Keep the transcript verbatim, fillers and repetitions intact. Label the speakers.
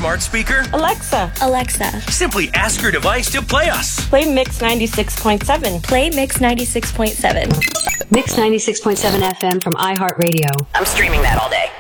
Speaker 1: smart speaker?
Speaker 2: Alexa.
Speaker 3: Alexa.
Speaker 1: Simply ask your device to play us.
Speaker 2: Play Mix ninety-six point seven.
Speaker 3: Play Mix ninety-six point seven.
Speaker 4: Mix ninety-six point seven F M from iHeartRadio.
Speaker 5: I'm streaming that all day.